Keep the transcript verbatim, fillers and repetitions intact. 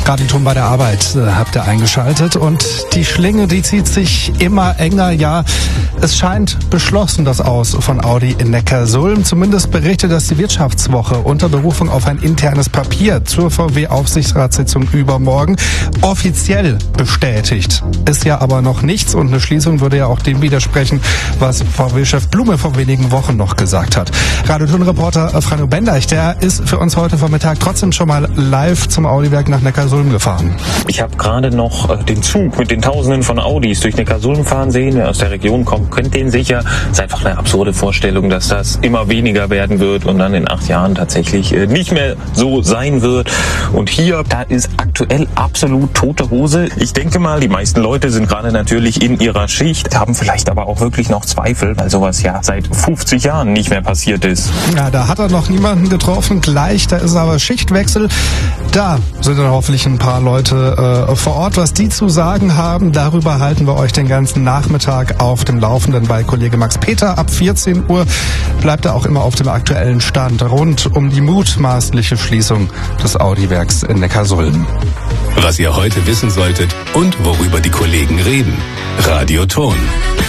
Radioton bei der Arbeit äh, habt ihr eingeschaltet und die Schlinge, die zieht sich immer enger. Ja, es scheint beschlossen, das Aus von Audi in Neckarsulm. Zumindest berichtet das die Wirtschaftswoche unter Berufung auf ein internes Papier zur V W-Aufsichtsratssitzung übermorgen. Offiziell bestätigt ist ja aber noch nichts und eine Schließung würde ja auch dem widersprechen, was V W-Chef Blume vor wenigen Wochen noch gesagt hat. Radioton-Reporter Franjo Bendeich, der ist für uns heute Vormittag trotzdem schon mal live zum Audi-Werk nach Neckarsulm gefahren. Ich habe gerade noch äh, den Zug mit den Tausenden von Audis durch Neckarsulm fahren sehen. Wer aus der Region kommt, kennt den sicher. Es ist einfach eine absurde Vorstellung, dass das immer weniger werden wird und dann in acht Jahren tatsächlich äh, nicht mehr so sein wird. Und hier, da ist aktuell absolut tote Hose. Ich denke mal, die meisten Leute sind gerade natürlich in ihrer Schicht, haben vielleicht aber auch wirklich noch Zweifel, weil sowas ja seit fünfzig Jahren nicht mehr passiert ist. Ja, da hat er noch niemanden getroffen. Gleich, da ist aber Schichtwechsel. Da sind dann hoffentlich ein paar Leute äh, vor Ort. Was die zu sagen haben, darüber halten wir euch den ganzen Nachmittag auf dem Laufenden bei Kollege Max Peter. Ab vierzehn Uhr bleibt er auch immer auf dem aktuellen Stand rund um die mutmaßliche Schließung des Audi-Werks in Neckarsulm. Was ihr heute wissen solltet und worüber die Kollegen reden. Radioton.